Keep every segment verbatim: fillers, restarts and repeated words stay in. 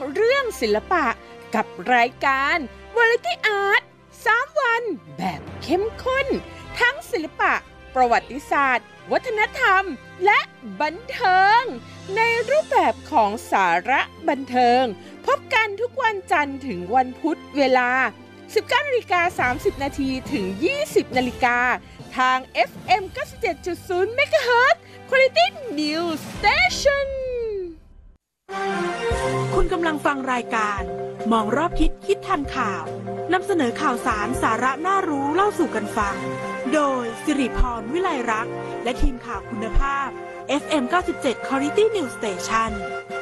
เรื่องศิลปะกับรายการ Variety Art สามวันแบบเข้มข้นทั้งศิลปะประวัติศาสตร์วัฒนธรรมและบันเทิงในรูปแบบของสาระบันเทิงพบกันทุกวันจันทร์ถึงวันพุธเวลา สิบเก้านาฬิกาสามสิบนาที ถึง ยี่สิบนาฬิกาทาง เอฟ เอ็ม เก้าสิบเจ็ดจุดศูนย์ เมกะเฮิรตซ์ Quality News Station คุณกำลังฟังรายการมองรอบทิศคิดทันข่าวนำเสนอข่าวสารสาระน่ารู้เล่าสู่กันฟังโดยสิริพรวิไลรักษ์และทีมข่าวคุณภาพ เอฟ เอ็ม เก้าสิบเจ็ด Quality News Station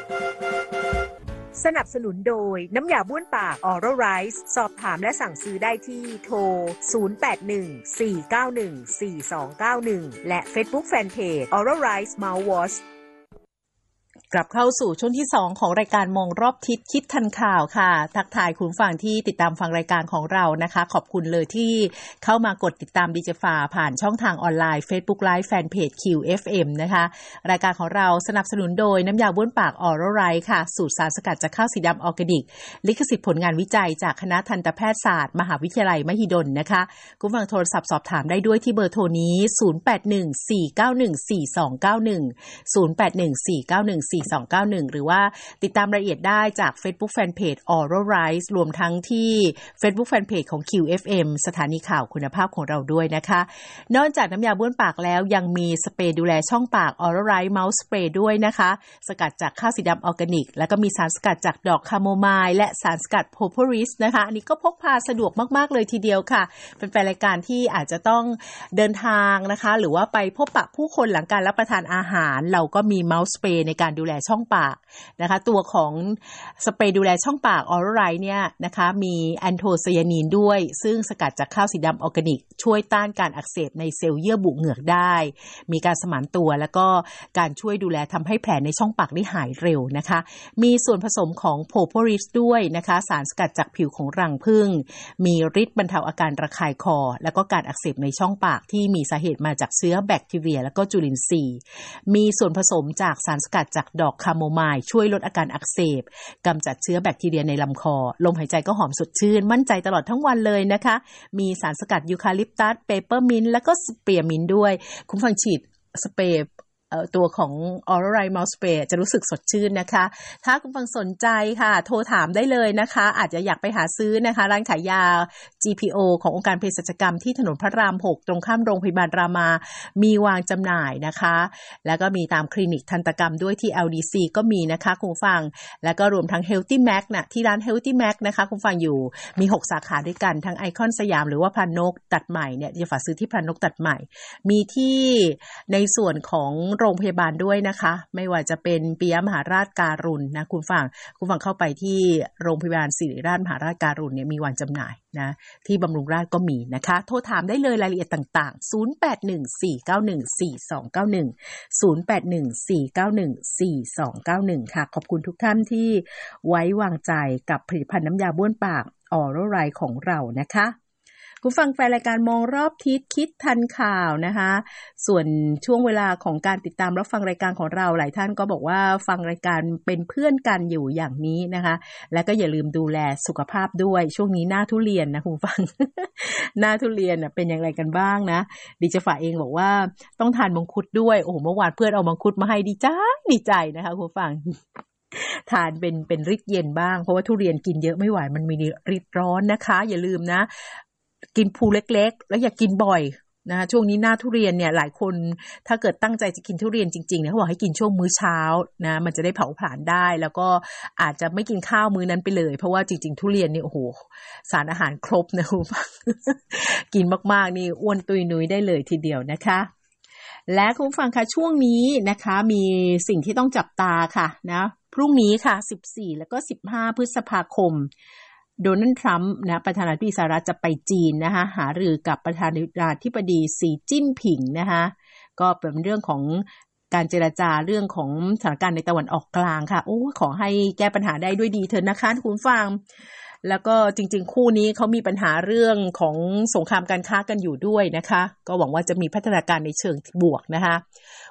สนับสนุนโดยน้ำยาบ้วนปาก Oral Rice สอบถามและสั่งซื้อได้ที่โทร ศูนย์ แปด หนึ่ง สี่ เก้า หนึ่ง สี่ สอง เก้า หนึ่ง และ Facebook Fanpage Oral Rice Mouthwash กลับเข้าสู่ช่วงที่สองของรายการมองรอบทิศคิดทันข่าวค่ะทักทายคุณฟังที่ติดตามฟังรายการของเรานะคะขอบคุณเลยที่เข้ามากดติดตามดิจิฟาผ่านช่องทางออนไลน์ Facebook Live Fanpage คิว เอฟ เอ็ม นะคะรายการของเราสนับสนุนโดยน้ำยาบ้วนปาก Oral Rice ค่ะสูตรสารสกัดจากข้าวสีดำออร์แกนิกลิขสิทธิ์ผลงานวิจัยจากคณะทันตแพทยศาสตร์มหาวิทยาลัยมหิดลนะคะคุณฟังโทรศัพท์สอบถามได้ด้วยที่เบอร์โทรนี้ศูนย์ แปด หนึ่ง สี่ เก้า หนึ่ง สี่ สอง เก้า หนึ่ง ศูนย์ แปด หนึ่ง สี่ เก้า หนึ่ง สี่ สอง เก้า หนึ่งหรือว่าติดตามรายละเอียดได้จาก Facebook Fanpage Oral Rice รวมทั้งที่ Facebook Fanpage ของ คิว เอฟ เอ็ม สถานีข่าวคุณภาพของเราด้วยนะคะนอกจากน้ำยาบ้วนปากแล้วยังมีสเปรย์ดูแลช่องปาก Oral Rice Mouth Spray ด้วยนะคะสกัดจากข้าวสีดำออร์แกนิกแล้วก็มีสารสกัดจากดอกคาโมไมล์และสารสกัดโพโพริสนะคะอันนี้ก็พกพาสะดวกมากๆเลยทีเดียวค่ะเป็นแฟนรายการที่อาจจะต้องเดินทางนะคะหรือว่าไปพบปะผู้คนหลังการรับประทานอาหารเราก็มี Mouth Spray ในการดูแลช่องปากนะคะตัวของสเปรย์ดูแลช่องปาก Oral Rice เนี่ยนะคะมีแอนโทไซยานีนด้วยซึ่งสกัดจากข้าวสีดำออร์แกนิกช่วยต้านการอักเสบในเซลล์เยื่อบุเหงือกได้มีการสมานตัวแล้วก็การช่วยดูแลทำให้แผลในช่องปากได้หายเร็วนะคะมีส่วนผสมของโพโพริสด้วยนะคะสารสกัดจากผิวของรังผึ้งมีฤทธิ์บรรเทาอาการระคายคอแล้วก็การอักเสบในช่องปากที่มีสาเหตุมาจากเชื้อแบคทีเรียแล้วก็จุลินทรีย์มีส่วนผสมจากสารสกัดจากดอกคาโมไมล์ช่วยลดอาการอักเสบกำจัดเชื้อแบคทีเรียในลำคอลมหายใจก็หอมสดชื่นมั่นใจตลอดทั้งวันเลยนะคะมีสารสกัดยูคาลิปตัสเปเปอร์มินต์แล้วก็สเปียร์มินต์ด้วยคุณฟังฉีดสเปรย์ตัวของ Oral Rice Mouth Spray จะรู้สึกสดชื่นนะคะถ้าคุณฟังสนใจค่ะโทรถามได้เลยนะคะอาจจะอยากไปหาซื้อนะคะร้านขายยา จี พี โอ ขององค์การเภสัชกรรมที่ถนนพระรามหกตรงข้ามโรงพยาบาลรามามีวางจำหน่ายนะคะแล้วก็มีตามคลินิกทันตกรรมด้วยที่ แอล ดี ซี ก็มีนะคะคุณฟังแล้วก็รวมทั้ง Healthy Mac นะที่ร้าน Healthy Mac นะคะคุณฟังอยู่มีหกสาขาด้วยกันทั้งไอคอนสยามหรือว่าพรานกตัดใหม่เนี่ยจะฝากซื้อที่พรานกตัดใหม่มีที่ในส่วนของโรงพยาบาลด้วยนะคะไม่ว่าจะเป็นปิยมหาราชการุณนะคุณฟังคุณฟังเข้าไปที่โรงพยาบาลศิริราชมหาราชการุณเนี่ยมีวางจำหน่ายนะที่บำรุงราษฎร์ก็มีนะคะโทรถามได้เลยรายละเอียดต่างๆศูนย์ แปด หนึ่ง สี่ เก้า หนึ่ง สี่ สอง เก้า หนึ่ง ศูนย์ แปด หนึ่ง สี่ เก้า หนึ่ง สี่ สอง เก้า หนึ่งค่ะขอบคุณทุกท่านที่ไว้วางใจกับผลิตภัณฑ์น้ำยาบ้วนปาก Oral Rice ของเรานะคะคุณฟังแฟนรายการมองรอบทิศคิดทันข่าวนะคะส่วนช่วงเวลาของการติดตามรับฟังรายการของเราหลายท่านก็บอกว่าฟังรายการเป็นเพื่อนกันอยู่อย่างนี้นะคะและก็อย่าลืมดูแลสุขภาพด้วยช่วงนี้หน้าทุเรียนนะคุณฟัง หน้าทุเรียนเป็นอย่างไรกันบ้างนะดิจฝ่าเองบอกว่าต้องทานมังคุดด้วยโอ้โหเมื่อวานเพื่อนเอามังคุดมาให้ดีใจดีใจนะคะคุณฟังทานเป็นเป็นฤทธิ์เย็นบ้างเพราะว่าทุเรียนกินเยอะไม่ไหวมันมีฤทธิ์ร้อนนะคะอย่าลืมนะกินภูเล็กๆแล้วอย่ากินบ่อยนะช่วงนี้หน้าทุเรียนเนี่ยหลายคนถ้าเกิดตั้งใจจะกินทุเรียนจริงๆเนี่ยเขาบอกให้กินช่วงมื้อเช้านะมันจะได้เผาผลาญได้แล้วก็อาจจะไม่กินข้าวมื้อนั้นไปเลยเพราะว่าจริงๆทุเรียนนี่โอ้โหสารอาหารครบนะคุณฟัง กินมากๆนี่อ้วนตุยนุ้ยได้เลยทีเดียวนะคะและคุณฟังคะช่วงนี้นะคะมีสิ่งที่ต้องจับตาค่ะนะพรุ่งนี้ค่ะสิบสี่แล้วก็สิบห้าพฤษภาคมโดนัลด์ทรัมป์นะประธานาธิบดีสหรัฐจะไปจีนนะคะหารือกับประธานาธิบดีสีจิ้นผิงนะคะก็เป็นเรื่องของการเจรจาเรื่องของสถานการณ์ในตะวันออกกลางค่ะโอ้ขอให้แก้ปัญหาได้ด้วยดีเถิดนะคะคุณฟังแล้วก็จริงๆคู่นี้เขามีปัญหาเรื่องของสงครามการค้ากันอยู่ด้วยนะคะก็หวังว่าจะมีพัฒนาการในเชิงบวกนะคะ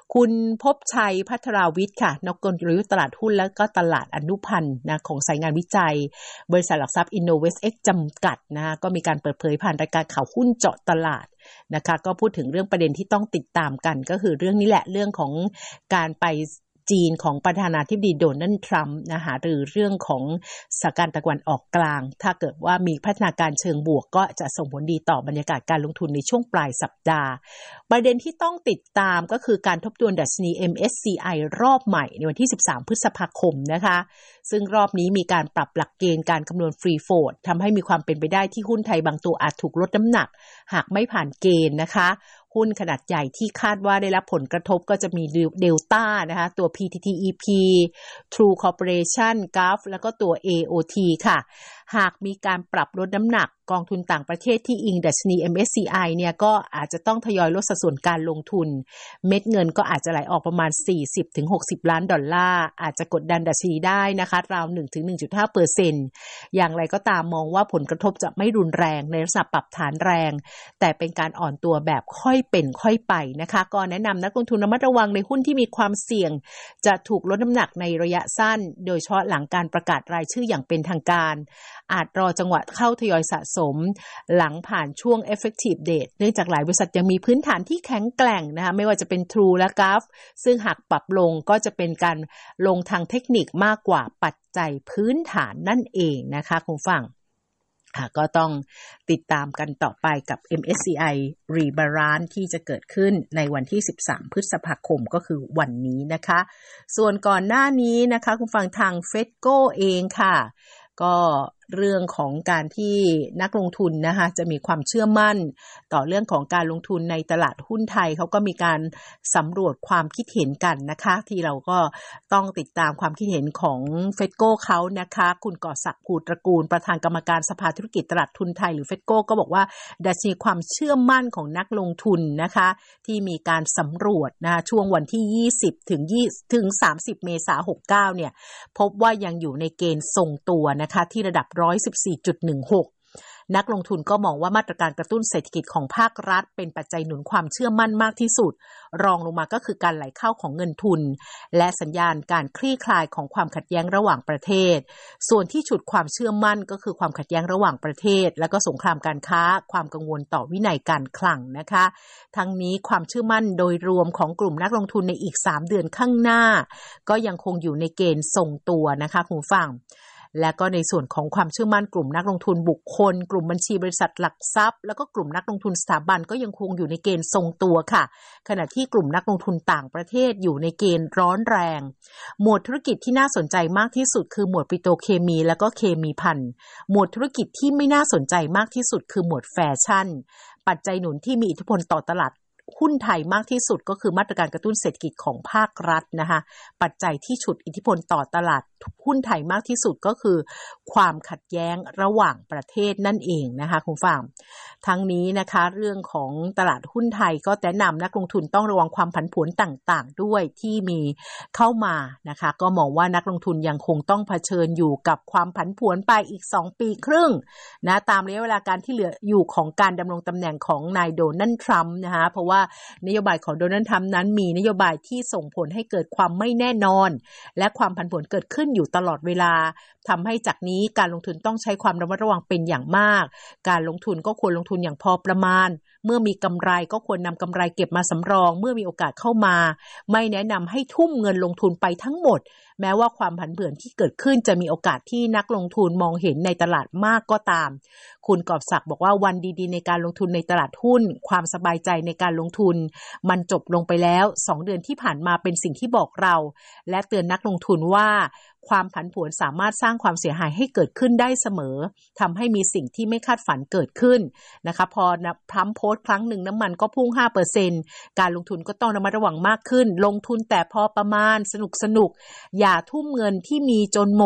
คุณภพชัยพัทราวิทย์ค่ะนักกลยุทธ์ตลาดหุ้นและก็ตลาดอนุพันธ์นะของสายงานวิจัยบริษัทหลักทรัพย์ InnovestX จำกัดนะก็มีการเปิดเผยผ่านรายการข่าวหุ้นเจาะตลาดนะคะก็พูดถึงเรื่องประเด็นที่ต้องติดตามกันก็คือเรื่องนี้แหละเรื่องของการไปจีนของประธานาธิบดีโดนัลด์ทรัมป์นะคะหรือเรื่องของสถานการณ์ตะวันออกกลางถ้าเกิดว่ามีพัฒนาการเชิงบวกก็จะส่งผลดีต่อบรรยากาศการลงทุนในช่วงปลายสัปดาห์ประเด็นที่ต้องติดตามก็คือการทบทวนดัชนี เอ็ม เอส ซี ไอ รอบใหม่ในวันที่สิบสามพฤษภาคมนะคะซึ่งรอบนี้มีการปรับหลักเกณฑ์การคำนวณฟรีโฟลต์ทำให้มีความเป็นไปได้ที่หุ้นไทยบางตัวอาจถูกลดน้ำหนักหากไม่ผ่านเกณฑ์นะคะหุ้นขนาดใหญ่ที่คาดว่าได้รับผลกระทบก็จะมีเดลต้านะคะตัว พี ที ที อี พี True Corporation จี เอ เอฟ แล้วก็ตัว เอ โอ ที ค่ะหากมีการปรับลดน้ำหนักกองทุนต่างประเทศที่อิงดัชนี เอ็ม เอส ซี ไอ เนี่ยก็อาจจะต้องทยอยลดสัดส่วนการลงทุนเม็ดเงินก็อาจจะไหลออกประมาณ สี่สิบถึงหกสิบ ล้านดอลลาร์อาจจะกดดันดัชนีได้นะคะราว หนึ่งถึงหนึ่งจุดห้าเปอร์เซ็นต์ อย่างไรก็ตามมองว่าผลกระทบจะไม่รุนแรงในลักษณะปรับฐานแรงแต่เป็นการอ่อนตัวแบบค่อยเป็นค่อยไปนะคะก็แนะนำนักลงทุนระมัดระวังในหุ้นที่มีความเสี่ยงจะถูกลดน้ำหนักในระยะสั้นโดยเฉพาะหลังการประกาศรายชื่ออย่างเป็นทางการอาจรอจังหวะเข้าทยอยสะสมหลังผ่านช่วง effective date เนื่องจากหลายบริษัทยังมีพื้นฐานที่แข็งแกร่งนะคะไม่ว่าจะเป็น True และ จี เอ เอฟ ซึ่งหากปรับลงก็จะเป็นการลงทางเทคนิคมากกว่าปัจจัยพื้นฐานนั่นเองนะคะคุณฟังก็ต้องติดตามกันต่อไปกับ เอ็ม เอส ซี ไอ Rebalance ที่จะเกิดขึ้นในวันที่สิบสามพฤษภาคมก็คือวันนี้นะคะส่วนก่อนหน้านี้นะคะคุณฟังทาง Fedco เองค่ะก็เรื่องของการที่นักลงทุนนะคะจะมีความเชื่อมั่นต่อเรื่องของการลงทุนในตลาดหุ้นไทยเขาก็มีการสำรวจความคิดเห็นกันนะคะที่เราก็ต้องติดตามความคิดเห็นของ Fedco เขานะคะคุณก่อศักดิ์ภูตระกูลประธานกรรมการสภาธุรกิจตลาดทุนไทยหรือ Fedco ก็บอกว่าดัชนีความเชื่อมั่นของนักลงทุนนะคะที่มีการสำรวจนะช่วงวันที่ยี่สิบถึงยี่สิบถึงสามสิบเมษายนหกสิบเก้าเนี่ยพบว่ายังอยู่ในเกณฑ์ทรงตัวนะคะที่ระดับหนึ่งร้อยสิบสี่จุดหนึ่งหก นักลงทุนก็มองว่ามาตรการกระตุ้นเศรษฐกิจของภาครัฐเป็นปัจจัยหนุนความเชื่อมั่นมากที่สุดรองลงมาก็คือการไหลเข้าของเงินทุนและสัญญาณการคลี่คลายของความขัดแย้งระหว่างประเทศส่วนที่ฉุดความเชื่อมั่นก็คือความขัดแย้งระหว่างประเทศและก็สงครามการค้าความกังวลต่อวินัยการคลังนะคะทั้งนี้ความเชื่อมั่นโดยรวมของกลุ่มนักลงทุนในอีกสามเดือนข้างหน้าก็ยังคงอยู่ในเกณฑ์ทรงตัวนะคะคุณผู้ฟังและก็ในส่วนของความเชื่อมั่นกลุ่มนักลงทุนบุคคลกลุ่มบัญชีบริษัทหลักทรัพย์แล้วก็กลุ่มนักลงทุนสถาบันก็ยังคงอยู่ในเกณฑ์ทรงตัวค่ะขณะที่กลุ่มนักลงทุนต่างประเทศอยู่ในเกณฑ์ร้อนแรงหมวดธุรกิจที่น่าสนใจมากที่สุดคือหมวดปิโตรเคมีแล้วก็เคมีภัณฑ์หมวดธุรกิจที่ไม่น่าสนใจมากที่สุดคือหมวดแฟชั่นปัจจัยหนุนที่มีอิทธิพลต่อตลาดหุ้นไทยมากที่สุดก็คือมาตรการกระตุ้นเศรษฐกิจของภาครัฐนะคะปัจจัยที่ฉุดอิทธิพลต่อตลาดหุ้นไทยมากที่สุดก็คือความขัดแย้งระหว่างประเทศนั่นเองนะคะคุณฟังทั้งนี้นะคะเรื่องของตลาดหุ้นไทยก็แนะนำนักลงทุนต้องระวังความผันผวนต่างๆด้วยที่มีเข้ามานะคะก็มองว่านักลงทุนยังคงต้องเผชิญอยู่กับความผันผวนไปอีกสองปีครึ่งนะตามระยะเวลาการที่เหลืออยู่ของการดำรงตำแหน่งของนายโดนัลด์ทรัมป์นะคะเพราะว่านโยบายของโดนัลด์ทรัมป์นั้นมีนโยบายที่ส่งผลให้เกิดความไม่แน่นอนและความผันผวนเกิดขึ้นอยู่ตลอดเวลาทำให้จากนี้การลงทุนต้องใช้ความระมัดระวังเป็นอย่างมากการลงทุนก็ควรลงทุนอย่างพอประมาณเมื่อมีกำไรก็ควรนำกำไรเก็บมาสำรองเมื่อมีโอกาสเข้ามาไม่แนะนำให้ทุ่มเงินลงทุนไปทั้งหมดแม้ว่าความผันผวนที่เกิดขึ้นจะมีโอกาสที่นักลงทุนมองเห็นในตลาดมากก็ตามคุณกอบศักดิ์บอกว่าวันดีๆในการลงทุนในตลาดหุ้นความสบายใจในการลงทุนมันจบลงไปแล้วสองเดือนที่ผ่านมาเป็นสิ่งที่บอกเราและเตือนนักลงทุนว่าความผันผวนสามารถสร้างความเสียหายให้เกิดขึ้นได้เสมอทำให้มีสิ่งที่ไม่คาดฝันเกิดขึ้นนะคะพอทรัมป์โพสต์ครั้งหนึ่งน้ำมันก็พุ่ง ห้าเปอร์เซ็นต์ การลงทุนก็ต้องระมัดระวังมากขึ้นลงทุนแต่พอประมาณสนุกสนุกอย่าทุ่มเงินที่มีจนหมด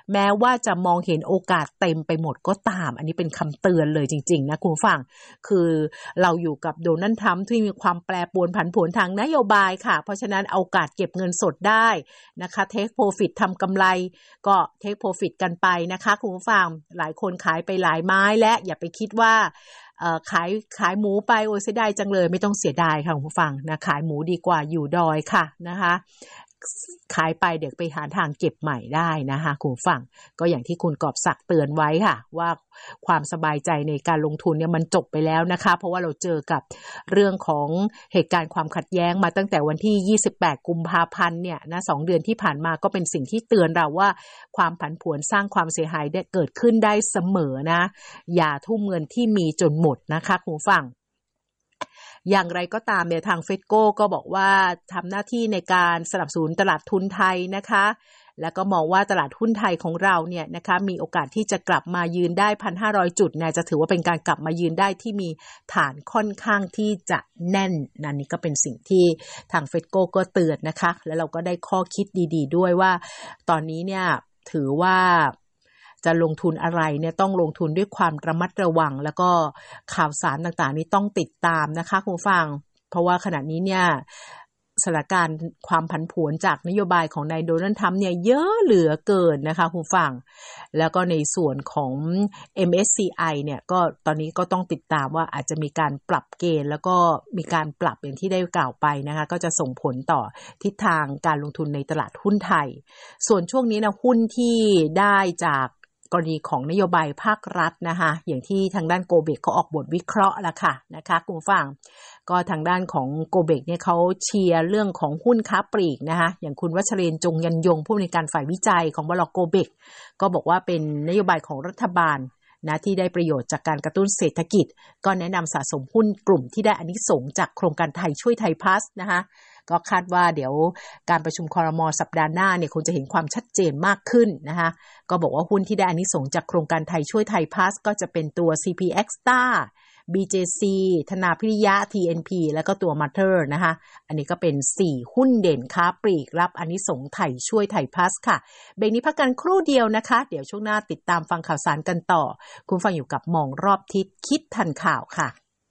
แม้ว่าจะมองเห็นโอกาสเต็มไปหมดก็ตามอันนี้เป็นคำเตือนเลยจริงๆนะคุณผู้ฟังคือเราอยู่กับโดนัลด์ทรัมป์ที่มีความแปรปรวนผันผวนทางนโยบายค่ะเพราะฉะนั้นโอกาสเก็บเงินสดได้นะคะ take profit ทำกำไรก็ take profit กันไปนะคะคุณผู้ฟังหลายคนขายไปหลายไม้และอย่าไปคิดว่าเอ่อขายขายหมูไปโอ้เสียดายจังเลยไม่ต้องเสียดายค่ะคุณผู้ฟังนะขายหมูดีกว่าอยู่ดอยค่ะนะคะขายไปเดี๋ยวไปหาทางเก็บใหม่ได้นะคะคุณผู้ฟังก็อย่างที่คุณกอบศักดิ์เตือนไว้ค่ะว่าความสบายใจในการลงทุนเนี่ยมันจบไปแล้วนะคะเพราะว่าเราเจอกับเรื่องของเหตุการณ์ความขัดแย้งมาตั้งแต่วันที่ยี่สิบแปดกุมภาพันธ์เนี่ยนะสองเดือนที่ผ่านมาก็เป็นสิ่งที่เตือนเราว่าความผันผวนสร้างความเสียหายได้เกิดขึ้นได้เสมอนะอย่าทุ่มเงินที่มีจนหมดนะคะคุณผู้ฟังอย่างไรก็ตามเนี่ยทางเฟดโก้ก็บอกว่าทำหน้าที่ในการสนับสนุนตลาดทุนไทยนะคะแล้วก็มองว่าตลาดหุ้นไทยของเราเนี่ยนะคะมีโอกาสที่จะกลับมายืนได้ หนึ่งพันห้าร้อย จุดเนี่ยจะถือว่าเป็นการกลับมายืนได้ที่มีฐานค่อนข้างที่จะแน่นนั่นนี่ก็เป็นสิ่งที่ทางเฟดโก้ก็เตือนนะคะแล้วเราก็ได้ข้อคิดดีๆด้วยว่าตอนนี้เนี่ยถือว่าจะลงทุนอะไรเนี่ยต้องลงทุนด้วยความระมัดระวังแล้วก็ข่าวสารต่างๆนี้ต้องติดตามนะคะคุณผู้ฟังเพราะว่าขณะนี้เนี่ยสถานการณ์ความผันผวนจากนโยบายของนายโดนัลด์ทรัมป์เนี่ยเยอะเหลือเกินนะคะคุณผู้ฟังแล้วก็ในส่วนของ เอ็ม เอส ซี ไอ เนี่ยก็ตอนนี้ก็ต้องติดตามว่าอาจจะมีการปรับเกณฑ์แล้วก็มีการปรับอย่างที่ได้กล่าวไปนะคะก็จะส่งผลต่อทิศทางการลงทุนในตลาดหุ้นไทยส่วนช่วงนี้นะหุ้นที่ได้จากกรณีของนโยบายภาครัฐนะคะอย่างที่ทางด้านโกเบกเขาออกบทวิเคราะห์แล้วค่ะนะคะคุณผู้ฟังก็ทางด้านของโกเบกเนี่ยเขาเชียร์เรื่องของหุ้นค้าปลีกนะคะอย่างคุณวัชเรนจงยันยงผู้อำนวยการฝ่ายวิจัยของบล.โกเบกก็บอกว่าเป็นนโยบายของรัฐบาลนะที่ได้ประโยชน์จากการกระตุ้นเศรษฐกิจก็แนะนำสะสมหุ้นกลุ่มที่ได้อานิสงส์จากโครงการไทยช่วยไทยพลัสนะคะก็คาดว่าเดี๋ยวการประชุมครม.สัปดาห์หน้าเนี่ยคงจะเห็นความชัดเจนมากขึ้นนะคะก็บอกว่าหุ้นที่ได้อานิสงส์จากโครงการไทยช่วยไทยพลัสก็จะเป็นตัว ซี พี Extra บี เจ ซี ธนาพิริยะ ที เอ็น พี แล้วก็ตัว Matter นะคะอันนี้ก็เป็นสี่หุ้นเด่นค้าปลีกรับอานิสงส์ไทยช่วยไทยพลัสค่ะเบรกนี้พักกันครู่เดียวนะคะเดี๋ยวช่วงหน้าติดตามฟังข่าวสารกันต่อคุณฟังอยู่กับมองรอบทิศคิดทันข่าวค่ะ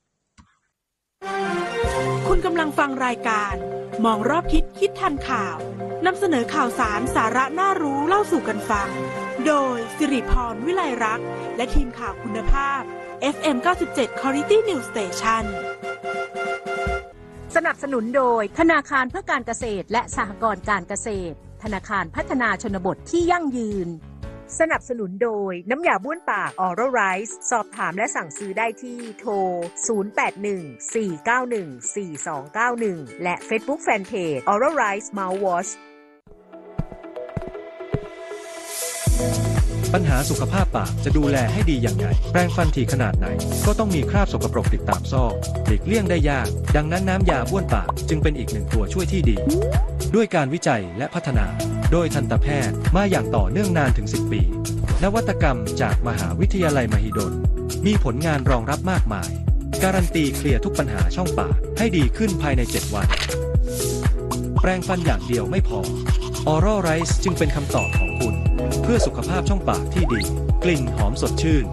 คุณกำลังฟังรายการมองรอบทิศคิดทันข่าวนำเสนอข่าวสารสาระน่ารู้เล่าสู่กันฟังโดยสิริพรวิไลรักษ์และทีมข่าวคุณภาพ เอฟ เอ็ม เก้าสิบเจ็ด Quality News Station สนับสนุนโดยธนาคารเพื่อการเกษตรและสหกรณ์การเกษตรธนาคารพัฒนาชนบทที่ยั่งยืนสนับสนุนโดยน้ำยาบ้วนปาก Oral Rice สอบถามและสั่งซื้อได้ที่โทรศูนย์ แปด หนึ่ง สี่ เก้า หนึ่ง สี่ สอง เก้า หนึ่งและ Facebook Fanpage Oral Rice Mouthwash ปัญหาสุขภาพปากจะดูแลให้ดีอย่างไรแปรงฟันถี่ขนาดไหนก็ต้องมีคราบสกปรกติดตามซอกหลีกเลี่ยงได้ยากดังนั้นน้ำยาบ้วนปากจึงเป็นอีกหนึ่งตัวช่วยที่ดีด้วยการวิจัยและพัฒนาโดยทันตแพทย์มาอย่างต่อเนื่องนานถึงสิบปีนวัตกรรมจากมหาวิทยาลัยมหิดลมีผลงานรองรับมากมายการันตีเคลียร์ทุกปัญหาช่องปากให้ดีขึ้นภายในเจ็ดวันแปรงฟันอย่างเดียวไม่พอ Oral Rice จึงเป็นคำตอบของคุณเพื่อสุขภาพช่องปากที่ดีกลิ่นหอมสดชื่น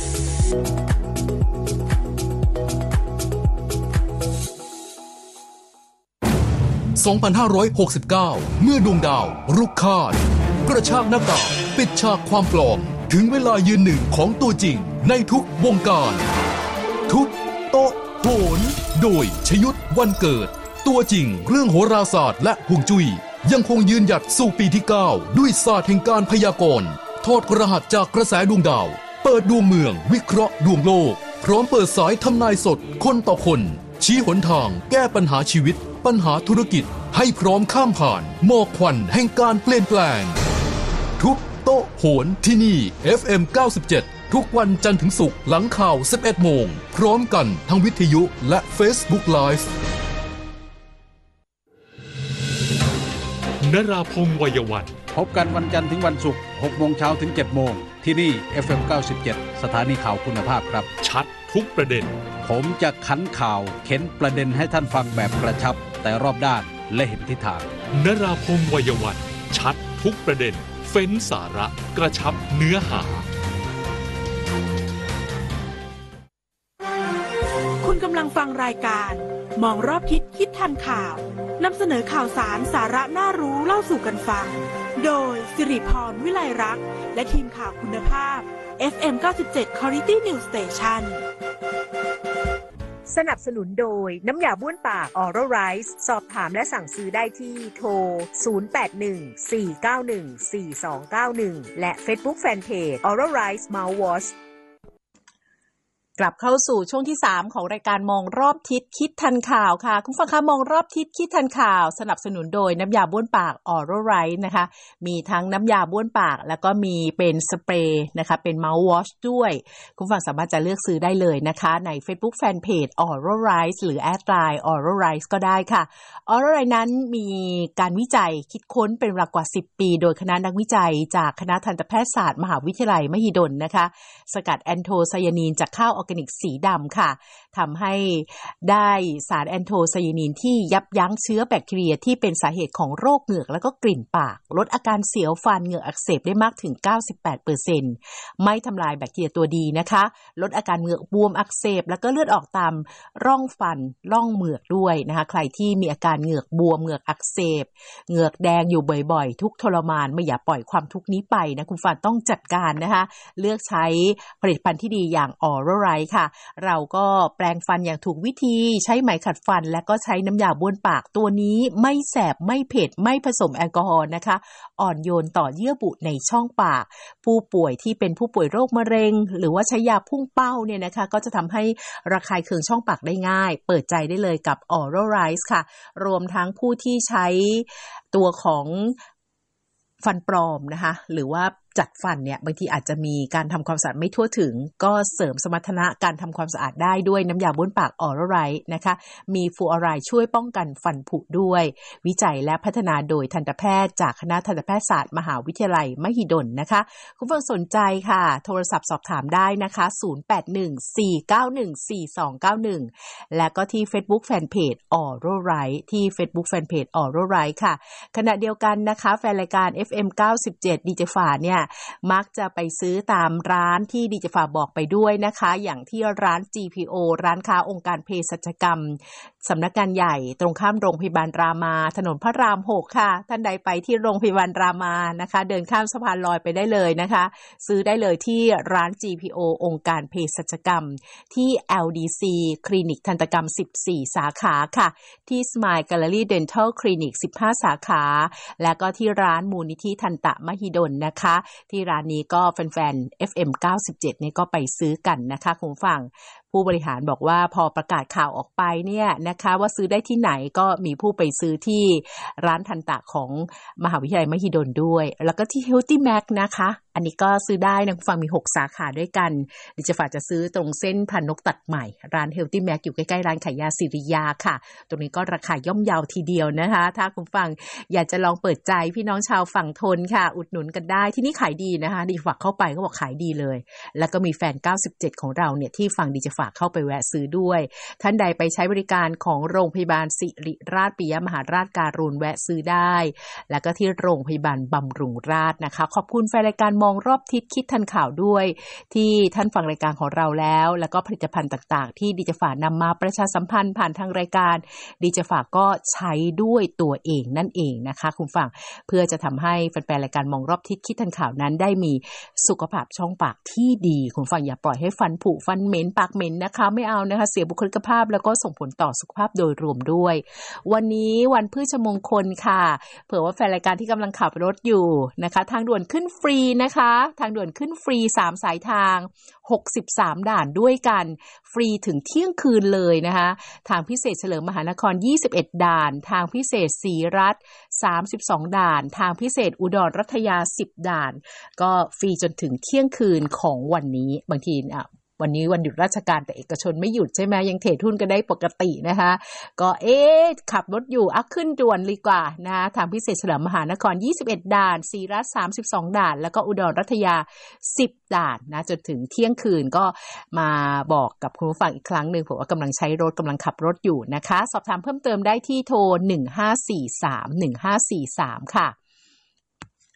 สองพันห้าร้อยหกสิบเก้า เมื่อดวงดาวรุกคาดกระชากหน้ากากปิดฉากความปลอมถึงเวลายืนหนึ่งของตัวจริงในทุกวงการทุบโต๊ะโหนโดยชยุทธวันเกิดตัวจริงเรื่องโหราศาสตร์และฮวงจุ้ยยังคงยืนหยัดสู่ปีที่เก้าด้วยศาสตร์แห่งการพยากรณ์ถอดรหัสจากกระแสดวงดาวเปิดดวงเมืองวิเคราะห์ดวงโลกพร้อมเปิดสายทำนายสดคนต่อคนชี้หนทางแก้ปัญหาชีวิตปัญหาธุรกิจให้พร้อมข้ามผ่านหมอกควันแห่งการเปลี่ยนแปลงทุบโต๊ะโหนที่นี่ เอฟ เอ็ม เก้าสิบเจ็ด ทุกวันจันทร์ถึงศุกร์หลังข่าว สิบเอ็ดโมงพร้อมกันทั้งวิทยุและ Facebook Live นราพงษ์วัยวันพบกันวันจันทร์ถึงวันศุกร์หกโมงเช้าถึงเจ็ดโมงที่นี่ เอฟ เอ็ม เก้าสิบเจ็ด สถานีข่าวคุณภาพครับชัดทุกประเด็นผมจะขันข่าวเข็นประเด็นให้ท่านฟังแบบกระชับแต่รอบด้านและเห็นทิศทางนราพงษ์วัยวันชัดทุกประเด็นเฟ้นสาระกระชับเนื้อหาคุณกำลังฟังรายการมองรอบทิศคิดทันข่าวนำเสนอข่าวสารสาระน่ารู้เล่าสู่กันฟังโดยสิริพรวิไลรักษ์และทีมข่าวคุณภาพ เอฟ เอ็ม เก้าสิบเจ็ด Quality News Station สนับสนุนโดยน้ำยาบ้วนปาก Oral Rice สอบถามและสั่งซื้อได้ที่โทร ศูนย์ แปด หนึ่ง สี่ เก้า หนึ่ง สี่ สอง เก้า หนึ่ง และ Facebook Fanpage Oral Rice Mouthwash กลับเข้าสู่ช่วงที่สามของรายการมองรอบทิศคิดทันข่าวค่ะคุณฟังคะมองรอบทิศคิดทันข่าวสนับสนุนโดยน้ำยาบ้วนปาก Oral Rice นะคะมีทั้งน้ำยาบ้วนปากแล้วก็มีเป็นสเปรย์นะคะเป็น Mouthwash ด้วยคุณฟังสามารถจะเลือกซื้อได้เลยนะคะใน Facebook Fanpage Oral Rice หรือ แอด ไลน์ Oral Rice ก็ได้ค่ะ Oral Rice นั้นมีการวิจัยคิดค้นเป็นเวลากว่าสิบปีโดยคณะนักวิจัยจากคณะทันตแพทยศาสตร์มหาวิทยาลัยมหิดลนะคะสกัดแอนโทไซยานีนจากข้าวออร์แกนิกสีดำค่ะทำให้ได้สารแอนโทไซยานีนที่ยับยั้งเชื้อแบคทีเรียที่เป็นสาเหตุของโรคเหงือกแล้วก็กลิ่นปากลดอาการเสียวฟันเหงือกอักเสบได้มากถึง เก้าสิบแปดเปอร์เซ็นต์ ไม่ทำลายแบคทีเรียตัวดีนะคะลดอาการเหงือกบวมอักเสบแล้วก็เลือดออกตามร่องฟันร่องเหงือกด้วยนะคะใครที่มีอาการเหงือกบวมเหงือกอักเสบเหงือกแดงอยู่บ่อยๆทุกทรมานไม่อย่าปล่อยความทุกข์นี้ไปนะคุณฟันต้องจัดการนะคะเลือกใช้ผลิตภัณฑ์ที่ดีอย่าง Oral Rice ค่ะเราก็แปรงฟันอย่างถูกวิธีใช้ไหมขัดฟันและก็ใช้น้ำยาบ้วนปากตัวนี้ไม่แสบไม่เผ็ดไม่ผสมแอลกอฮอล์นะคะอ่อนโยนต่อเยื่อบุในช่องปากผู้ป่วยที่เป็นผู้ป่วยโรคมะเร็งหรือว่าใช้ยาพุ่งเป้าเนี่ยนะคะก็จะทำให้ระคายเคืองช่องปากได้ง่ายเปิดใจได้เลยกับ Oral Rice ค่ะรวมทั้งผู้ที่ใช้ตัวของฟันปลอมนะคะหรือว่าจัดฟันเนี่ยบางทีอาจจะมีการทำความสะอาดไม่ทั่วถึงก็เสริมสมรรถนะการทำความสะอาดได้ด้วยน้ำยาบ้วนปาก Oral Rice นะคะมีฟลูออไรด์ช่วยป้องกันฟันผุด้วยวิจัยและพัฒนาโดยทันตแพทย์จากคณะทันตแพทยศาสตร์มหาวิทยาลัยมหิดลนะคะคุณผู้ฟังสนใจค่ะโทรศัพท์สอบถามได้นะคะศูนย์ แปด หนึ่ง สี่ เก้า หนึ่ง สี่ สอง เก้า หนึ่งและก็ที่ Facebook Fanpage Oral Rice ที่ Facebook Fanpage Oral Rice ค่ะขณะเดียวกันนะคะแฟนรายการ เอฟ เอ็ม เก้าสิบเจ็ด ดี เจ ฟาเนี่ยมักจะไปซื้อตามร้านที่ดีเจฟาบอกไปด้วยนะคะอย่างที่ร้าน จี พี โอ ร้านค้าองค์การเภสัชกรรมสำนักงานใหญ่ตรงข้ามโรงพยาบาลรามาถนนพระรามหกค่ะท่านใดไปที่โรงพยาบาลรามานะคะเดินข้ามสะพานลอยไปได้เลยนะคะซื้อได้เลยที่ร้าน จี พี โอ องค์การเภสัชกรรมที่ แอล ดี ซี คลินิกทันตกรรมสิบสี่สาขาค่ะที่ Smile Gallery Dental Clinic สิบห้าสาขาและก็ที่ร้านมูลนิธิทันตะมหิดลนะคะที่ร้านนี้ก็แฟนๆ เอฟ เอ็ม เก้าสิบเจ็ดนี่ก็ไปซื้อกันนะคะคุณผู้ฟังผู้บริหารบอกว่าพอประกาศข่าวออกไปเนี่ยนะคะว่าซื้อได้ที่ไหนก็มีผู้ไปซื้อที่ร้านทันตะของมหาวิทยาลัยมหิดลด้วยแล้วก็ที่ Healthy Mac นะคะอันนี้ก็ซื้อได้นะคุณฟังมีหกสาขาด้วยกันดิฉันฝากจะซื้อตรงเส้นพานกตัดใหม่ร้าน Healthy Mac อยู่ใกล้ๆร้านขายยาสิริยาค่ะตรงนี้ก็ราคาย่อมเยาทีเดียวนะคะถ้าคุณฟังอยากจะลองเปิดใจพี่น้องชาวฝั่งทนค่ะอุดหนุนกันได้ที่นี่ขายดีนะคะดิฉันฝากเข้าไปก็บอกขายดีเลยแล้วก็มีแฟนเก้าสิบเจ็ดของเราเนี่ยที่ฟังดิฉันฝากเข้าไปแวะซื้อด้วยท่านใดไปใช้บริการของโรงพยาบาลศิริราชปิยมหาราชการุณแวะซื้อได้แล้วก็ที่โรงพยาบาลบำรุงราษฎร์นะคะขอบคุณแฟนรายการมองรอบทิศคิดทันข่าวด้วยที่ท่านฟังรายการของเราแล้วแล้วก็ผลิตภัณฑ์ต่างๆที่ดิจฝานำมาประชาสัมพันธ์ผ่านทางรายการดิจฝาก็ใช้ด้วยตัวเองนั่นเองนะคะคุณฟังเพื่อจะทำให้แฟนๆรายการมองรอบทิศคิดทันข่าวนั้นได้มีสุขภาพช่องปากที่ดีคุณฟังอย่าปล่อยให้ฟันผุฟันเหม็นปากเหม็นนะคะไม่เอานะคะเสียบุคลิกภาพแล้วก็ส่งผลต่อสุขภาพโดยรวมด้วยวันนี้วันพฤชมงคลค่ะเผื่อว่าแฟนรายการที่กำลังขับรถอยู่นะคะทางด่วนขึ้นฟรีนะคะทางด่วนขึ้นฟรีสามสายทางหกสิบสามด่านด้วยกันฟรีถึงเที่ยงคืนเลยนะคะทางพิเศษเฉลิมมหานครยี่สิบเอ็ดด่านทางพิเศษศรีรัตน์สามสิบสองด่านทางพิเศษอุดรรัตยาสิบด่านก็ฟรีจนถึงเที่ยงคืนของวันนี้บางทีอ่ะวันนี้วันหยุดราชการแต่เอกชนไม่หยุดใช่ไหมยังเทรดหุ้นกันได้ปกตินะคะก็เอ๊ะขับรถอยู่อ่ะขึ้นด่วนดีกว่านะทางพิเศษเฉลิมมหานครยี่สิบเอ็ดด่านศรีรัตน์สามสิบสองด่านแล้วก็อุดรรัตยาสิบด่านนะจนถึงเที่ยงคืนก็มาบอกกับคุณผู้ฟังอีกครั้งนึงผมว่ากำลังใช้รถกำลังขับรถอยู่นะคะสอบถามเพิ่มเติมได้ที่โทรหนึ่งห้าสี่สาม หนึ่งห้าสี่สามค่ะ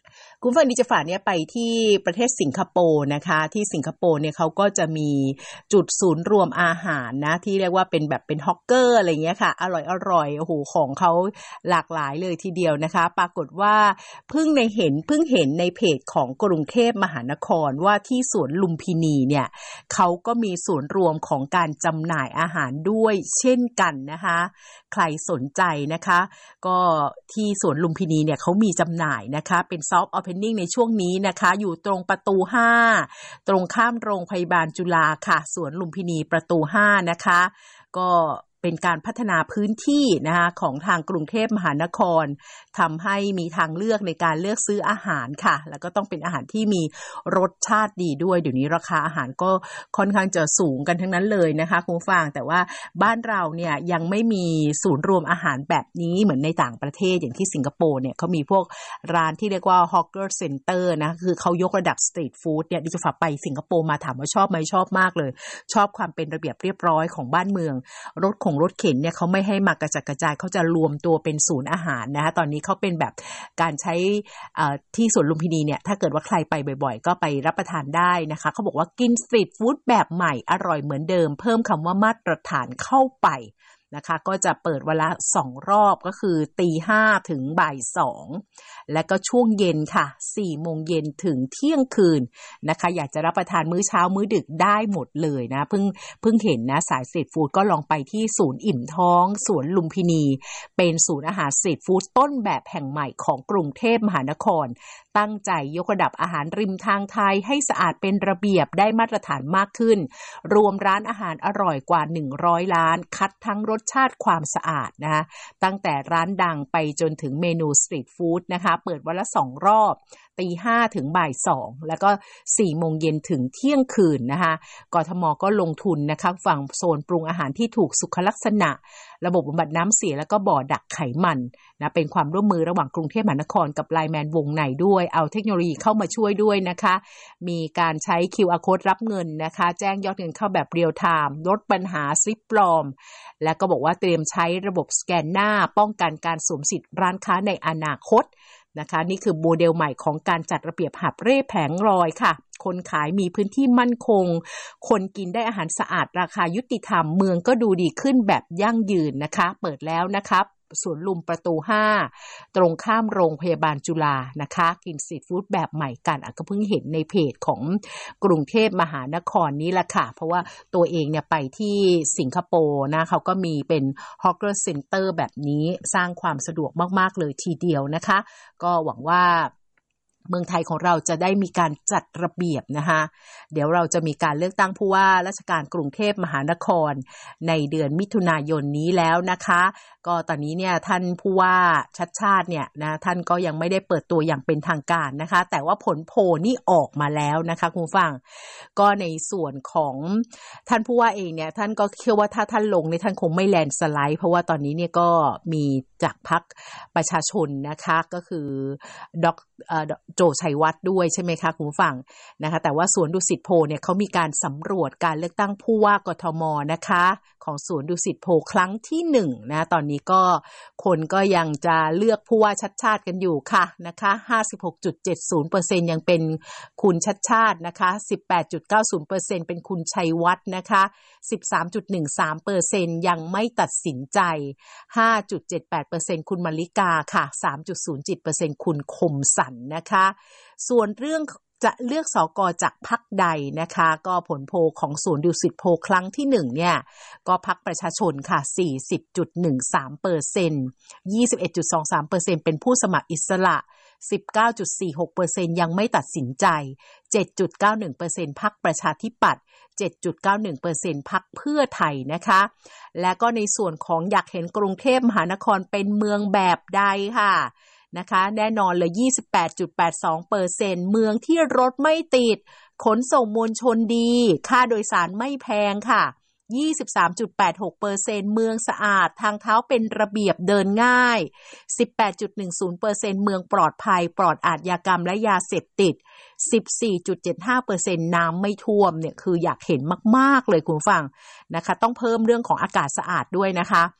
คุณฟังดิจฝาเนี่ยไปที่ประเทศสิงคโปร์นะคะที่สิงคโปร์เนี่ยเขาก็จะมีจุดศูนย์รวมอาหารนะที่เรียกว่าเป็นแบบเป็นฮอกเกอร์อะไรเงี้ยค่ะอร่อยอร่อยโอ้โหของเขาหลากหลายเลยทีเดียวนะคะปรากฏว่าเพิ่งในเห็นเพิ่งเห็นในเพจของกรุงเทพมหานครว่าที่สวนลุมพินีเนี่ยเขาก็มีศูนย์รวมของการจำหน่ายอาหารด้วยเช่นกันนะคะใครสนใจนะคะก็ที่สวนลุมพินีเนี่ยเขามีจำหน่ายนะคะเป็นซอฟต์โอเพนนิ่งในช่วงนี้นะคะอยู่ตรงประตูห้าตรงข้ามโรงพยาบาลจุฬาค่ะสวนลุมพินีประตูห้านะคะก็เป็นการพัฒนาพื้นที่นะคะของทางกรุงเทพมหานครทำให้มีทางเลือกในการเลือกซื้ออาหารค่ะแล้วก็ต้องเป็นอาหารที่มีรสชาติดีด้วยเดี๋ยวนี้ราคาอาหารก็ค่อนข้างจะสูงกันทั้งนั้นเลยนะคะคุณผู้ฟังแต่ว่าบ้านเราเนี่ยยังไม่มีศูนย์รวมอาหารแบบนี้เหมือนในต่างประเทศอย่างที่สิงคโปร์เนี่ยเขามีพวกร้านที่เรียกว่า Hawker Center นะคือเขายกระดับสตรีทฟู้ดเนี่ยดิฉันฝากไปสิงคโปร์มาถามว่าชอบไหมชอบมากเลยชอบความเป็นระเบียบเรียบร้อยของบ้านเมืองรถของรถเข็นเนี่ยเขาไม่ให้มากระจัดกระจายเขาจะรวมตัวเป็นศูนย์อาหารนะคะตอนนี้เขาเป็นแบบการใช้ที่สวนลุมพินีเนี่ยถ้าเกิดว่าใครไปบ่อยๆก็ไปรับประทานได้นะคะเขาบอกว่ากินสตรีทฟู้ดแบบใหม่อร่อยเหมือนเดิมเพิ่มคำว่ามาตรฐานเข้าไปนะคะก็จะเปิดเวลาสองรอบก็คือตีห้าถึงบ่ายสองและก็ช่วงเย็นค่ะสี่โมงเย็นถึงเที่ยงคืนนะคะอยากจะรับประทานมื้อเช้ามื้อดึกได้หมดเลยนะเพิ่งเพิ่งเห็นนะสายสตรีทฟู้ดก็ลองไปที่ศูนย์อิ่มท้องสวนลุมพินีเป็นศูนย์อาหารสตรีทฟู้ดต้นแบบแห่งใหม่ของกรุงเทพมหานครตั้งใจยกระดับอาหารริมทางไทยให้สะอาดเป็นระเบียบได้มาตรฐานมากขึ้นรวมร้านอาหารอร่อยกว่าหนึ่งร้อยร้านคัดทั้งรสชาติความสะอาดนะคะตั้งแต่ร้านดังไปจนถึงเมนูสตรีทฟู้ดนะคะเปิดวันละสองรอบตีห้าถึงบ่ายสองแล้วก็สี่โมงเย็นถึงเที่ยงคืนนะคะกทมก็ลงทุนนะคะฝั่งโซนปรุงอาหารที่ถูกสุขลักษณะระบบบำบัดน้ำเสียแล้วก็บ่อดักไขมันนะเป็นความร่วมมือระหว่างกรุงเทพมหานครกับไลน์แมนวงในด้วยเอาเทคโนโลยีเข้ามาช่วยด้วยนะคะมีการใช้ คิว อาร์ Code รับเงินนะคะแจ้งยอดเงินเข้าแบบเรียลไทม์ลดปัญหาสลิปปลอมและก็บอกว่าเตรียมใช้ระบบสแกนหน้าป้องกันการสวมสิทธิ์ร้านค้าในอนาคตนะคะนี่คือโมเดลใหม่ของการจัดระเบียบหาบเร่แผงลอยค่ะคนขายมีพื้นที่มั่นคงคนกินได้อาหารสะอาดราคายุติธรรมเมืองก็ดูดีขึ้นแบบยั่งยืนนะคะเปิดแล้วนะครับสวนลุมประตูห้าตรงข้ามโรงพยาบาลจุฬานะคะกินสตรีทฟู้ดแบบใหม่กันอ่ะก็เพิ่งเห็นในเพจของกรุงเทพมหานครนี้แหละค่ะเพราะว่าตัวเองเนี่ยไปที่สิงคโปร์นะเขาก็มีเป็น Hawker Center แบบนี้สร้างความสะดวกมากๆเลยทีเดียวนะคะก็หวังว่าเมืองไทยของเราจะได้มีการจัดระเบียบนะคะเดี๋ยวเราจะมีการเลือกตั้งผู้ว่าราชการกรุงเทพมหานครในเดือนมิถุนายนนี้แล้วนะคะก็ตอนนี้เนี่ยท่านผู้ว่าชัดชาติเนี่ยนะท่านก็ยังไม่ได้เปิดตัวอย่างเป็นทางการนะคะแต่ว่าผลโพลนี่ออกมาแล้วนะคะคุณผู้ฟังก็ในส่วนของท่านผู้ว่าเองเนี่ยท่านก็เชื่อว่าถ้าท่านลงเนี่ยท่านคงไม่แลนด์สไลด์เพราะว่าตอนนี้เนี่ยก็มีจากพรรคประชาชนนะคะก็คือดอกโจชัยวัฒน์ด้วยใช่ไหมคะคุณผู้ฟังนะคะแต่ว่าสวนดุสิตโพเนี่ยเขามีการสำรวจการเลือกตั้งผู้ว่ากทมนะคะของสวนดุสิตโพครั้งที่หนึ่งนะตอนนี้ก็คนก็ยังจะเลือกผู้ว่าชัดชาติกันอยู่ค่ะนะคะ ห้าสิบหกจุดเจ็ดศูนย์เปอร์เซ็นต์ ยังเป็นคุณชัดชาตินะคะ สิบแปดจุดเก้าศูนย์เปอร์เซ็นต์ เป็นคุณชัยวัฒน์นะคะ สิบสามจุดหนึ่งสามเปอร์เซ็นต์ ยังไม่ตัดสินใจ ห้าจุดเจ็ดแปดเปอร์เซ็นต์ คุณมลิกาค่ะ สามจุดศูนย์เจ็ดเปอร์เซ็นต์ คุณคมสันนะคะส่วนเรื่องจะเลือกสกจากพรรคใดนะคะก็ผลโพลของศูนย์ดุสิตโพครั้งที่หนึ่งเนี่ยก็พรรคประชาชนค่ะ สี่สิบจุดหนึ่งสามเปอร์เซ็นต์ ยี่สิบเอ็ดจุดสองสามเปอร์เซ็นต์ เป็นผู้สมัครอิสระ สิบเก้าจุดสี่หกเปอร์เซ็นต์ ยังไม่ตัดสินใจ เจ็ดจุดเก้าหนึ่งเปอร์เซ็นต์ พรรคประชาธิปัตย์ เจ็ดจุดเก้าหนึ่งเปอร์เซ็นต์ พรรคเพื่อไทยนะคะและก็ในส่วนของอยากเห็นกรุงเทพมหานครเป็นเมืองแบบใดค่ะนะคะแน่นอนเลย ยี่สิบแปดจุดแปดสองเปอร์เซ็นต์ เมืองที่รถไม่ติดขนส่งมวลชนดีค่าโดยสารไม่แพงค่ะ ยี่สิบสามจุดแปดหกเปอร์เซ็นต์ เมืองสะอาดทางเท้าเป็นระเบียบเดินง่าย สิบแปดจุดหนึ่งศูนย์เปอร์เซ็นต์ เมืองปลอดภัยปลอดอาชญากรรมและยาเสพติด สิบสี่จุดเจ็ดห้าเปอร์เซ็นต์ น้ำไม่ท่วมเนี่ยคืออยากเห็นมากๆเลยคุณฟังนะคะต้องเพิ่มเรื่องของอากาศสะอาดด้วยนะคะ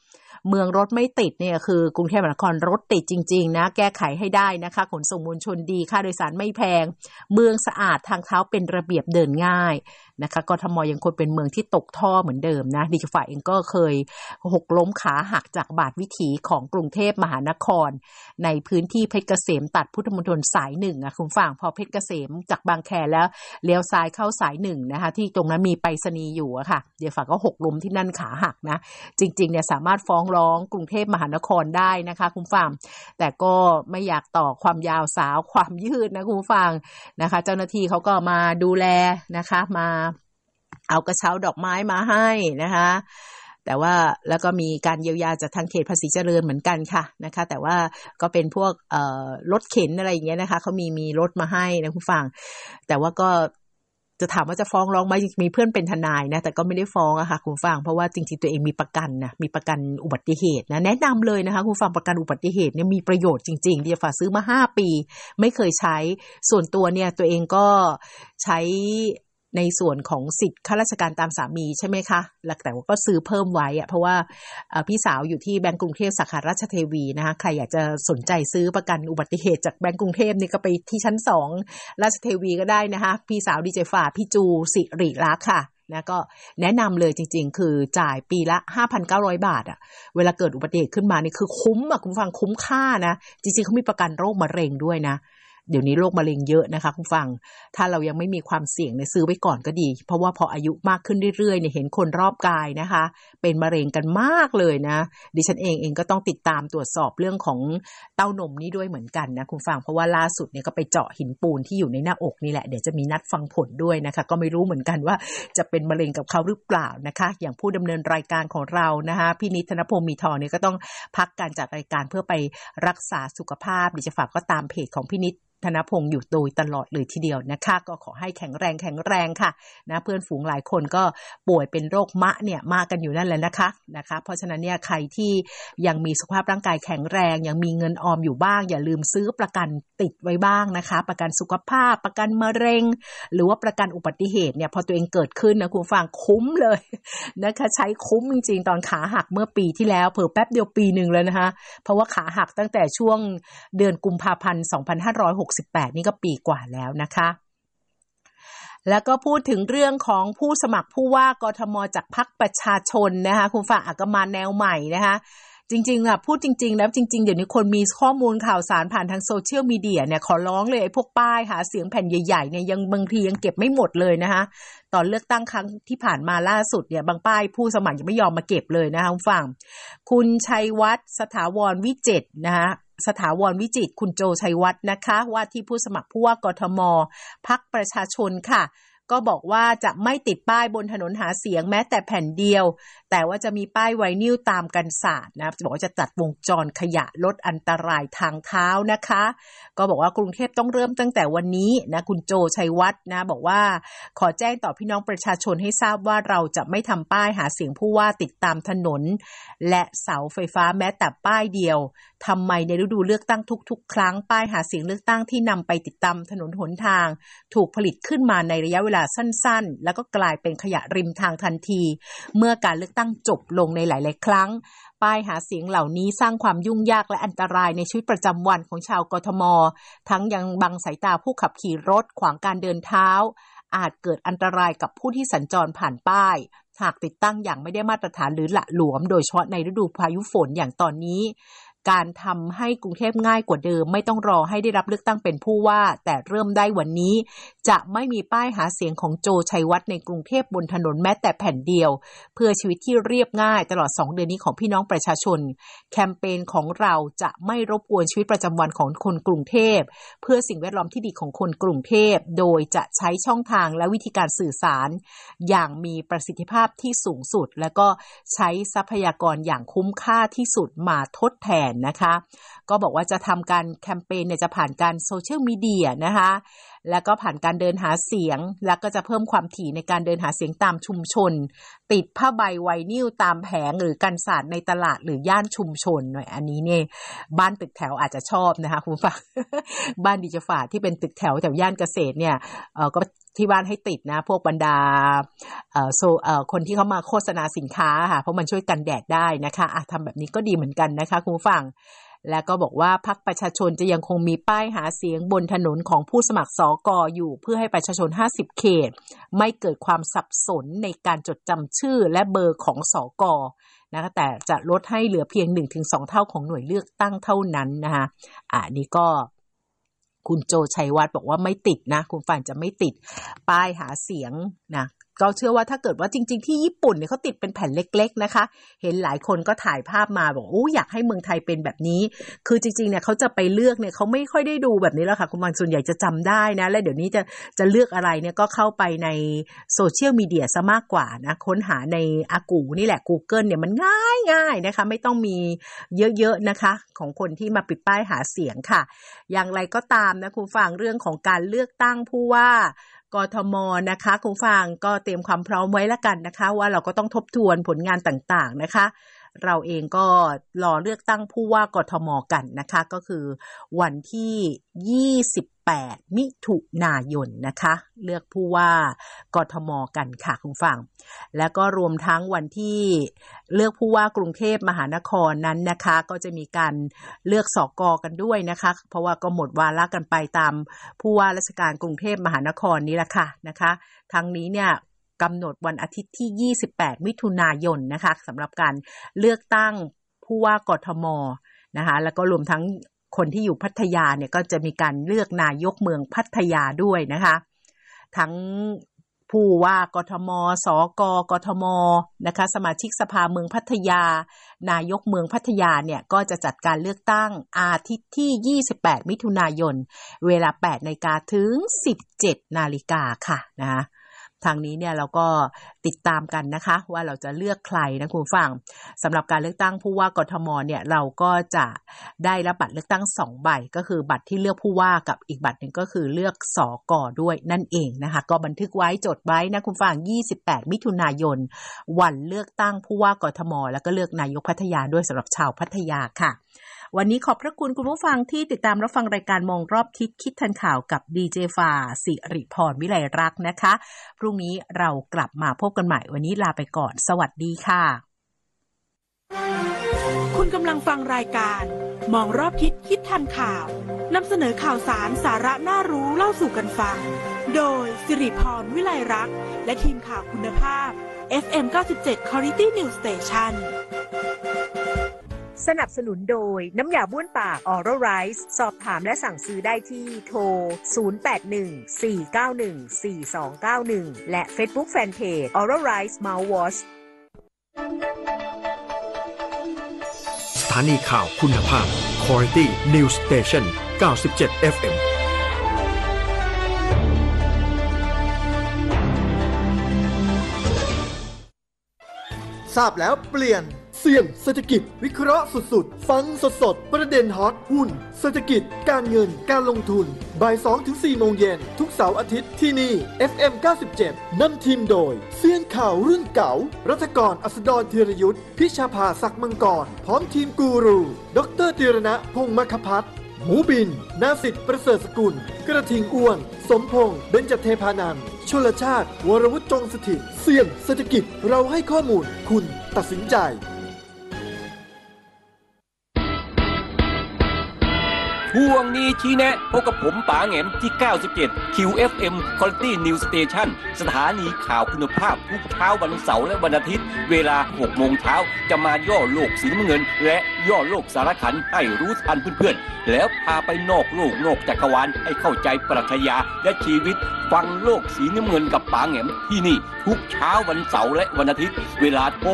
เมืองรถไม่ติดเนี่ยคือกรุงเทพมหานครรถติดจริงๆนะแก้ไขให้ได้นะคะขนส่งมวลชนดีค่าโดยสารไม่แพงเมืองสะอาดทางเท้าเป็นระเบียบเดินง่ายนะคะกทมยังคงเป็นเมืองที่ตกท่อเหมือนเดิมนะดิจิฝ่ายเองก็เคยหกล้มขาหักจากบาทวิถีของกรุงเทพมหานครในพื้นที่เพชรเกษมตัดพุทธมณฑลสายหนึ่งอ่ะคุณฝั่งพอเพชรเกษมจากบางแคแล้วเลี้ยวซ้ายเข้าสายหนึ่งนะคะที่ตรงนั้นมีไปรษณีย์อยู่อะค่ะเดี๋ยวฝั่งก็หกล้มที่นั่นขาหักนะจริงๆเนี่ยสามารถฟ้องร้องกรุงเทพมหานครได้นะคะคุณฝั่งแต่ก็ไม่อยากต่อความยาวสาวความยืดนะคุณฝั่งนะคะเจ้าหน้าที่เขาก็มาดูแลนะคะมาเอากระเช้าดอกไม้มาให้นะคะแต่ว่าแล้วก็มีการเยียวยาจากทางเขตภาษีเจริญเหมือนกันค่ะนะคะแต่ว่าก็เป็นพวกเอ่อรถเข็นอะไรอย่างเงี้ยนะคะเขามีมีรถมาให้นะคุณฟังแต่ว่าก็จะถามว่าจะฟ้องร้องไหมมีเพื่อนเป็นทนายนะแต่ก็ไม่ได้ฟ้องอะค่ะคุณฟังเพราะว่าจริงๆตัวเองมีประกันนะมีประกันอุบัติเหตุนะแนะนำเลยนะคะคุณฟังประกันอุบัติเหตุเนี่ยมีประโยชน์จริงๆที่จะฝากซื้อมาห้าปีไม่เคยใช้ส่วนตัวเนี่ยตัวเองก็ใช้ในส่วนของสิทธิ์ข้าราชการตามสามีใช่ไหมคะแล้วแต่ว่าก็ซื้อเพิ่มไว้อะเพราะว่าพี่สาวอยู่ที่แบงก์กรุงเทพสาขาราชเทวีนะคะใครอยากจะสนใจซื้อประกันอุบัติเหตุจากแบงก์กรุงเทพนี่ก็ไปที่ชั้นสองราชเทวีก็ได้นะคะพี่สาวดีเจฝ่าพี่จูสิริรักษ์ค่ะนะก็แนะนำเลยจริงๆคือจ่ายปีละ ห้าพันเก้าร้อย บาทอ่ะเวลาเกิดอุบัติเหตุขึ้นมานี่คือคุ้มอ่ะคุณฟังคุ้มค่านะจริงๆเขามีประกันโรคมะเร็งด้วยนะเดี๋ยวนี้โรคมะเร็งเยอะนะคะคุณฟังถ้าเรายังไม่มีความเสี่ยงเนี่ยซื้อไว้ก่อนก็ดีเพราะว่าพออายุมากขึ้นเรื่อยๆเนี่ยเห็นคนรอบกายนะคะเป็นมะเร็งกันมากเลยนะดิฉันเองเองก็ต้องติดตามตรวจสอบเรื่องของเต้านมนี้ด้วยเหมือนกันนะคุณฟังเพราะว่าล่าสุดเนี่ยก็ไปเจาะหินปูนที่อยู่ในหน้าอกนี่แหละเดี๋ยวจะมีนัดฟังผลด้วยนะคะก็ไม่รู้เหมือนกันว่าจะเป็นมะเร็งกับเขาหรือเปล่านะคะอย่างผู้ดำเนินรายการของเรานะคะพี่นิต ธนพงษ์มีทองเนี่ยก็ต้องพักการจัดรายการเพื่อไปรักษาสุขภาพดิฉันฝากก็ตามเพจของพี่นิตธนพงษ์อยู่โดยตลอดเลยทีเดียวนะคะก็ขอให้แข็งแรงแข็งแรงค่ะนะเพื่อนฝูงหลายคนก็ป่วยเป็นโรคมะเนี่ยมากันอยู่นั่นแหละนะคะนะคะเพราะฉะนั้นเนี่ยใครที่ยังมีสุขภาพร่างกายแข็งแรงยังมีเงินออมอยู่บ้างอย่าลืมซื้อประกันติดไว้บ้างนะคะประกันสุขภาพประกันมะเร็งหรือว่าประกันอุบัติเหตุเนี่ยพอตัวเองเกิดขึ้นนะคุณฟังคุ้มเลยนะคะใช้คุ้มจริงๆตอนขาหักเมื่อปีที่แล้วเผลอแป๊บเดียวปีนึงเลยนะคะเพราะว่าขาหักตั้งแต่ช่วงเดือนกุมภาพันธ์สองพันห้าร้อยหกสิบแปดนี่ก็ปีกว่าแล้วนะคะแล้วก็พูดถึงเรื่องของผู้สมัครผู้ว่ากทมจากพรรคประชาชนนะคะคุณฝ่าอักมาแนวใหม่นะคะจริงๆอ่ะพูดจริงๆแล้วจริงๆเดี๋ยวนี้คนมีข้อมูลข่าวสารผ่านทางโซเชียลมีเดียเนี่ยขอร้องเลยไอ้พวกป้ายหาเสียงแผ่นใหญ่ๆเนี่ยยังบางทียังเก็บไม่หมดเลยนะคะตอนเลือกตั้งครั้งที่ผ่านมาล่าสุดเนี่ยบางป้ายผู้สมัครยังไม่ยอมมาเก็บเลยนะคะคุณฟังคุณชัยวัฒน์สถาวรวิจิตรนะคะสถาวรวิจิตรคุณโจชัยวัฒน์นะคะว่าที่ผู้สมัครผู้ว่ากทมพรรคประชาชนค่ะก็บอกว่าจะไม่ติดป้ายบนถนนหาเสียงแม้แต่แผ่นเดียวแต่ว่าจะมีป้ายไวนิลตามกันศาสตร์นะจะบอกว่าจะจัดวงจรขยะลดอันตรายทางเท้านะคะก็บอกว่ากรุงเทพต้องเริ่มตั้งแต่วันนี้นะคุณโจชัยวัฒน์นะบอกว่าขอแจ้งต่อพี่น้องประชาชนให้ทราบว่าเราจะไม่ทำป้ายหาเสียงผู้ว่าติดตามถนนและเสาไฟฟ้าแม้แต่ป้ายเดียวทำไมในฤดูเลือกตั้งทุกๆครั้งป้ายหาเสียงเลือกตั้งที่นำไปติดตามถนนหนทางถูกผลิตขึ้นมาในระยะเวลาสั้นๆแล้วก็กลายเป็นขยะริมทางทันทีเมื่อการเลือกตั้งจบลงในหลายๆครั้งป้ายหาเสียงเหล่านี้สร้างความยุ่งยากและอันตรายในชีวิตประจำวันของชาวกทมทั้งยังบังสายตาผู้ขับขี่รถขวางการเดินเท้าอาจเกิดอันตรายกับผู้ที่สัญจรผ่านป้ายหากติดตั้งอย่างไม่ได้มาตรฐานหรือหละหลวมโดยเฉพาะในฤดูพายุฝนอย่างตอนนี้การทำให้กรุงเทพง่ายกว่าเดิมไม่ต้องรอให้ได้รับเลือกตั้งเป็นผู้ว่าแต่เริ่มได้วันนี้จะไม่มีป้ายหาเสียงของโจชัยวัฒน์ในกรุงเทพบนถนนแม้แต่แผ่นเดียวเพื่อชีวิตที่เรียบง่ายตลอดสองเดือนนี้ของพี่น้องประชาชนแคมเปญของเราจะไม่รบกวนชีวิตประจำวันของคนกรุงเทพเพื่อสิ่งแวดล้อมที่ดีของคนกรุงเทพโดยจะใช้ช่องทางและวิธีการสื่อสารอย่างมีประสิทธิภาพที่สูงสุดและก็ใช้ทรัพยากรอย่างคุ้มค่าที่สุดมาทดแทนนะคะก็บอกว่าจะทำการแคมเปญเนี่ยจะผ่านการโซเชียลมีเดียนะคะแล้วก็ผ่านการเดินหาเสียงแล้วก็จะเพิ่มความถี่ในการเดินหาเสียงตามชุมชนติดผ้าใบไวนิลตามแผงหรือกันศาสตร์ในตลาดหรือย่านชุมชนหน่อยอันนี้เนี่ยบ้านตึกแถวอาจจะชอบนะคะคุณฟัง บ้านดิจฝาที่เป็นตึกแถวแถวย่านเกษตรเนี่ยเออก็ที่บ้านให้ติดนะพวกบรรดาเอ่อโซเอ่อคนที่เขามาโฆษณาสินค้าค่ะเพราะมันช่วยกันแดดได้นะคะอ่ะทำแบบนี้ก็ดีเหมือนกันนะคะคุณผู้ฟังแล้วก็บอกว่าพรรคประชาชนจะยังคงมีป้ายหาเสียงบนถนนของผู้สมัครสกอยู่เพื่อให้ประชาชนห้าสิบเขตไม่เกิดความสับสนในการจดจำชื่อและเบอร์ของสกนะคะแต่จะลดให้เหลือเพียง หนึ่งถึงสอง เท่าของหน่วยเลือกตั้งเท่านั้นนะคะอ่ะนี่ก็คุณโจชัยวัฒน์บอกว่าไม่ติดนะคุณฟังจะไม่ติดป้ายหาเสียงนะก็เชื่อว่าถ้าเกิดว่าจริงๆที่ญี่ปุ่นเนี่ยเขาติดเป็นแผ่นเล็กๆนะคะเห็นหลายคนก็ถ่ายภาพมาบอกโอ้อยากให้เมืองไทยเป็นแบบนี้คือจริงๆเนี่ยเขาจะไปเลือกเนี่ยเขาไม่ค่อยได้ดูแบบนี้แล้วค่ะคุณบางส่วนใหญ่จะจำได้นะและเดี๋ยวนี้จะจะเลือกอะไรเนี่ยก็เข้าไปในโซเชียลมีเดียซะมากกว่านะค้นหาในอากูนี่แหละ Google เนี่ยมันง่ายง่ายนะคะไม่ต้องมีเยอะๆนะคะของคนที่มาปิดป้ายหาเสียงค่ะอย่างไรก็ตามนะคุณฟังเรื่องของการเลือกตั้งผู้ว่ากทมนะคะคุณฟังก็เตรียมความพร้อมไว้ละกันนะคะว่าเราก็ต้องทบทวนผลงานต่างๆนะคะเราเองก็รอเลือกตั้งผู้ว่ากทมกันนะคะก็คือวันที่ยี่สิบแปดมิถุนายนนะคะเลือกผู้ว่ากทมกันค่ะคุณฟังแล้วก็รวมทั้งวันที่เลือกผู้ว่ากรุงเทพมหานครนั้นนะคะก็จะมีการเลือกสกกันด้วยนะคะเพราะว่าก็หมดวาระกันไปตามผู้ว่าราชการกรุงเทพมหานครนี้ละค่ะนะคะทั้งนี้เนี่ยกำหนดวันอาทิตย์ที่ยี่สิบแปดมิถุนายนนะคะสำหรับการเลือกตั้งผู้ว่ากทมนะคะแล้วก็รวมทั้งคนที่อยู่พัทยาเนี่ยก็จะมีการเลือกนายกเมืองพัทยาด้วยนะคะทั้งผู้ว่ากทมสกกทมนะคะสมาชิกสภาเมืองพัทยานายกเมืองพัทยาเนี่ยก็จะจัดการเลือกตั้งอาทิตย์ที่ยี่สิบแปดมิถุนายนเวลา แปดนาฬิกา ถึง สิบเจ็ดนาฬิกาค่ะนะคะทางนี้เนี่ยเราก็ติดตามกันนะคะว่าเราจะเลือกใครนะคุณฟังสำหรับการเลือกตั้งผู้ว่ากทมเนี่ยเราก็จะได้รับบัตรเลือกตั้งสองใบก็คือบัตรที่เลือกผู้ว่ากับอีกบัตรหนึ่งก็คือเลือกสกด้วยนั่นเองนะคะก็บันทึกไว้จดไว้นะคุณฟังยี่สิบแปดมิถุนายนวันเลือกตั้งผู้ว่ากทมแล้วก็เลือกนายกพัทยาด้วยสำหรับชาวพัทยาค่ะวันนี้ขอบพระคุณคุณผู้ฟังที่ติดตามรับฟังรายการมองรอบทิศคิดทันข่าวกับดีเจฟ้าสิริพรวิไลรักษ์นะคะพรุ่งนี้เรากลับมาพบกันใหม่วันนี้ลาไปก่อนสวัสดีค่ะคุณกำลังฟังรายการมองรอบทิศคิดทันข่าวนำเสนอข่าวสารสาระน่ารู้เล่าสู่กันฟังโดยสิริพรวิไลรักษ์และทีมข่าวคุณภาพ เอฟ เอ็ม เก้าสิบเจ็ด Quality News Station สนับสนุนโดยน้ำยาบ้วนปาก Oral Rice สอบถามและสั่งซื้อได้ที่โทรศูนย์ แปด หนึ่ง สี่ เก้า หนึ่ง สี่ สอง เก้า หนึ่งและ Facebook Fanpage Oral Rice Mouthwash สถานีข่าวคุณภาพ Quality News Station เก้าสิบเจ็ด เอฟ เอ็มทราบแล้วเปลี่ยนเสี่ยงเศรษฐกิจวิเคราะห์สุดๆฟังสดๆประเด็นฮอตหุ้นเศรษฐกิจการเงินการลงทุนบ่าย สองถึงสี่ โมงเย็นทุกเสาร์อาทิตย์ที่นี่ เอฟ เอ็ม เก้าสิบเจ็ด นำทีมโดยเสี่ยงข่าวรุ่นเก่ารัฐกรอัสดรธีรยุทธพิชาภาศักดิ์มังกรพร้อมทีมกูรูดร.ธีรณะพงษ์มคพัฒน์หมูบินนาสิทธิ์ประเสริฐสกุลกระทิงอ้วนสมพงษ์เบญจเทพานันท์ชลชาติวรวุฒิจงสถิตเสี่ยงเศรษฐกิจเราให้ข้อมูลคุณตัดสินใจช่วงนี้ชี้แนะพบกับผมป๋าแหงมที่เก้าสิบเจ็ด คิว เอฟ เอ็ม Quality News Station สถานีข่าวคุณภาพทุกเช้าวันเสาร์และวันอาทิตย์เวลาหกโมงเช้าจะมาย่อโลกสีน้ำเงินและย่อโลกสารขันให้รู้ทันเพื่อนๆแล้วพาไปนอกโลกนอกจักรวาลให้เข้าใจปรัชญาและชีวิตฟังโลกสีน้ำเงินกับป๋าแหงมที่นี่ทุกเช้าวันเสาร์และวันอาทิตย์เวลา